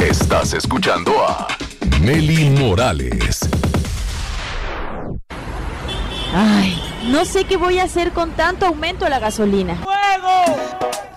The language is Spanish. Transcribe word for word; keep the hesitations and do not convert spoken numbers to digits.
Estás escuchando a Meli Morales. Ay, no sé qué voy a hacer con tanto aumento a la gasolina. ¡Fuego!